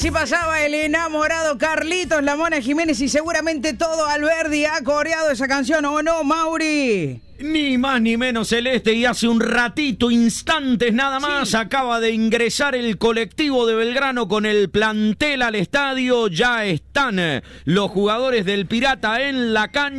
Si pasaba el enamorado Carlitos, la Mona Jiménez y seguramente todo Alberdi ha coreado esa canción, ¿o no, Mauri? Ni más ni menos, Celeste, y hace un ratito, instantes nada más, acaba de ingresar el colectivo de Belgrano con el plantel al estadio. Ya están los jugadores del Pirata en la cancha.